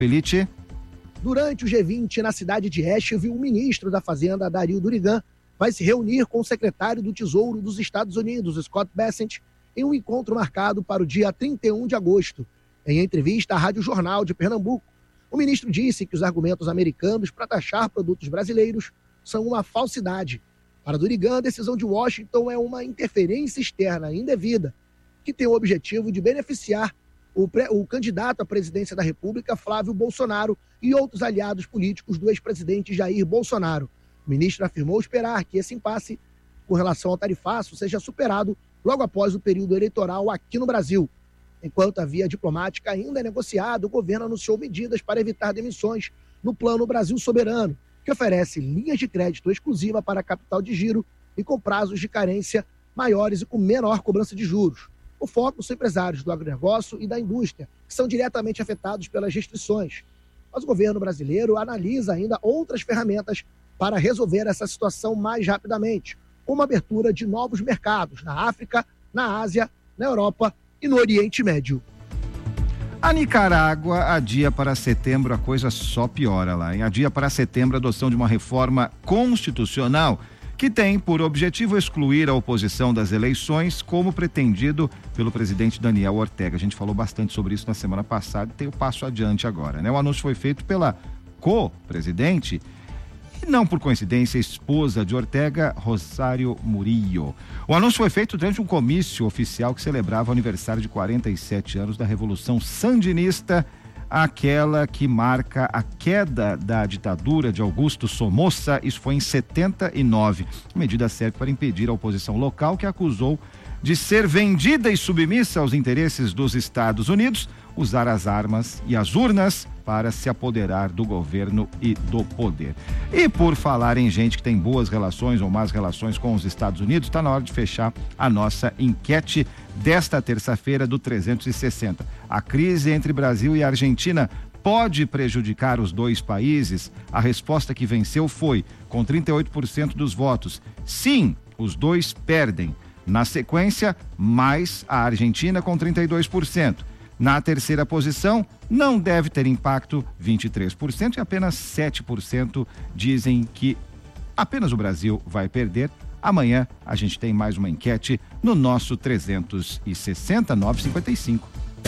Pelite. Durante o G20 na cidade de Asheville, o ministro da Fazenda, Dario Durigan, vai se reunir com o secretário do Tesouro dos Estados Unidos, Scott Bessent, em um encontro marcado para o dia 31 de agosto. Em entrevista à Rádio Jornal de Pernambuco, o ministro disse que os argumentos americanos para taxar produtos brasileiros são uma falsidade. Para Durigan, a decisão de Washington é uma interferência externa indevida, que tem o objetivo de beneficiar o candidato à presidência da República, Flávio Bolsonaro, e outros aliados políticos do ex-presidente Jair Bolsonaro. O ministro afirmou esperar que esse impasse com relação ao tarifaço seja superado logo após o período eleitoral aqui no Brasil. Enquanto a via diplomática ainda é negociada, o governo anunciou medidas para evitar demissões no Plano Brasil Soberano, que oferece linhas de crédito exclusiva para capital de giro e com prazos de carência maiores e com menor cobrança de juros. O foco são empresários do agronegócio e da indústria, que são diretamente afetados pelas restrições. Mas o governo brasileiro analisa ainda outras ferramentas para resolver essa situação mais rapidamente, como a abertura de novos mercados na África, na Ásia, na Europa e no Oriente Médio. A Nicarágua adia para setembro, a coisa só piora lá, hein? Adia para setembro a adoção de uma reforma constitucional que tem por objetivo excluir a oposição das eleições, como pretendido pelo presidente Daniel Ortega. A gente falou bastante sobre isso na semana passada e tem o passo adiante agora, né? O anúncio foi feito pela co-presidente e, não por coincidência, esposa de Ortega, Rosário Murillo. O anúncio foi feito durante um comício oficial que celebrava o aniversário de 47 anos da Revolução Sandinista, aquela que marca a queda da ditadura de Augusto Somoza. Isso foi em 79. A medida serve para impedir a oposição local, que acusou de ser vendida e submissa aos interesses dos Estados Unidos, usar as armas e as urnas para se apoderar do governo e do poder. E por falar em gente que tem boas relações ou más relações com os Estados Unidos, está na hora de fechar a nossa enquete desta terça-feira do 360. A crise entre Brasil e Argentina pode prejudicar os dois países? A resposta que venceu foi, com 38% dos votos, sim, os dois perdem. Na sequência, mais a Argentina com 32%. Na terceira posição, não deve ter impacto, 23%, e apenas 7% dizem que apenas o Brasil vai perder. Amanhã a gente tem mais uma enquete no nosso 360 955.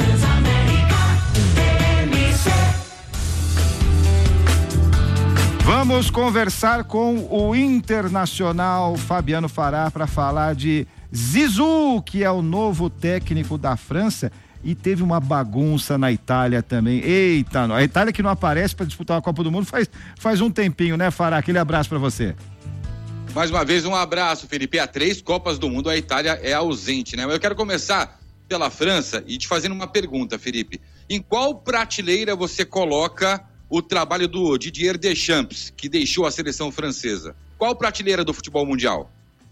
Vamos conversar com o internacional Fabiano Farah para falar de Zizou, que é o novo técnico da França. E teve uma bagunça na Itália também. Eita, a Itália que não aparece para disputar a Copa do Mundo faz um tempinho, né, Farah? Aquele abraço para você. Mais uma vez, um abraço, Felipe. Há 3 Copas do Mundo, a Itália é ausente, né? Mas eu quero começar pela França e te fazendo uma pergunta, Felipe. Em qual prateleira você coloca o trabalho do Didier Deschamps, que deixou a seleção francesa? Qual prateleira do futebol mundial?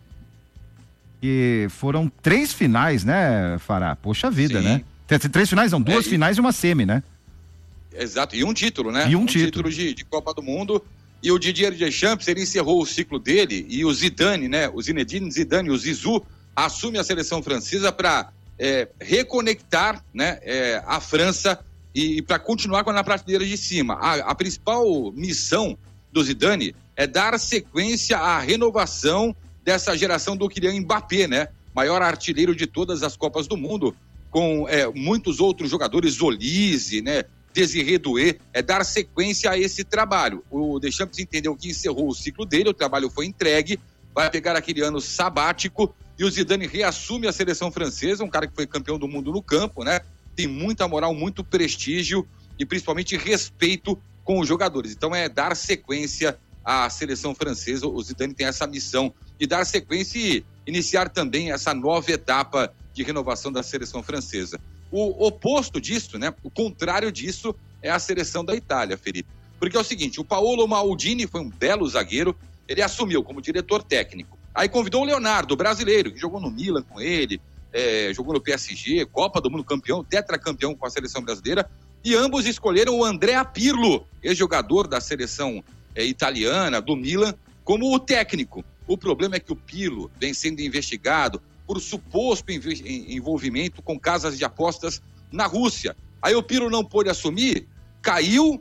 E foram 3 finais, né, Farah? Poxa vida, sim, né? 3 finais, não, 2 finais e uma semi, né? Exato, e um título, né? E um título de Copa do Mundo. E o Didier Deschamps, ele encerrou o ciclo dele, e o Zidane, né? O Zinedine Zidane, o Zizou, assume a seleção francesa para reconectar, né, a França e para continuar na prateleira de cima. A principal missão do Zidane é dar sequência à renovação dessa geração do Kylian Mbappé, né? Maior artilheiro de todas as Copas do Mundo, com muitos outros jogadores, Olise, né? Désiré Doué, dar sequência a esse trabalho. O Deschamps entendeu que encerrou o ciclo dele, o trabalho foi entregue, vai pegar aquele ano sabático e o Zidane reassume a seleção francesa, um cara que foi campeão do mundo no campo, né? Tem muita moral, muito prestígio e principalmente respeito com os jogadores. Então dar sequência à seleção francesa. O Zidane tem essa missão de dar sequência e iniciar também essa nova etapa de renovação da seleção francesa. O oposto disso, né? O contrário disso é a seleção da Itália, Felipe. Porque é o seguinte, o Paolo Maldini foi um belo zagueiro, ele assumiu como diretor técnico. Aí convidou o Leonardo, brasileiro, que jogou no Milan com ele, jogou no PSG, Copa do Mundo campeão, tetracampeão com a seleção brasileira, e ambos escolheram o Andrea Pirlo, ex-jogador da seleção italiana, do Milan, como o técnico. O problema é que o Pirlo vem sendo investigado por suposto envolvimento com casas de apostas na Rússia. Aí o Pirlo não pôde assumir caiu